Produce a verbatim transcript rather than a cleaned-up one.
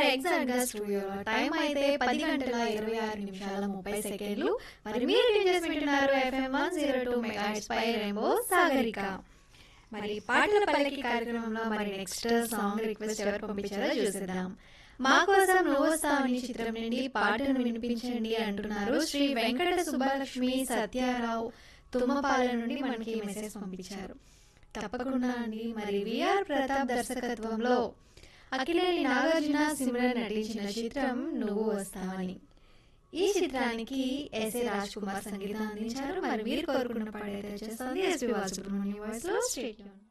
Exact గా స్టూడియోలో time అయితే పది గంటల ఇరవై ఆరు నిమిషాల ముప్పై సెకండ్లు. మరి మీరు ఏం చేసి వింటున్నారు FM one zero two megahertz పై రెయిన్బో సాగరిక. మరి పాటల పల్లకి కార్యక్రమంలో మరి నెక్స్ట్ సాంగ్ రిక్వెస్ట్ ఎవరు పంపించారో చూసేద్దాం. మా కోసం నువ్వు వస్తావని చిత్రం నుండి పాటను వినిపించండి అంటున్నారు శ్రీ వెంకట సుబ్బలక్ష్మి సత్యారావు తుమ్మపాల నుండి మనకి మెసేజ్ పంపించారు. తప్పకుండా అండి. మరి విఆర్ ప్రతాప్ దర్శకత్వంలో అఖిలేని నాగార్జున సిమ్రన్ నటించిన చిత్రం నువ్వు వస్తావని. ఈ చిత్రానికి ఎస్ఏ రాజ్ కుమార్ సంగీతం అందించారు. మరి మీరు కోరుకున్న పాట అయితే వచ్చేస్తుంది ఎస్పీ బాలసుబ్రహ్మణ్యం వాయిస్ లో. State tune.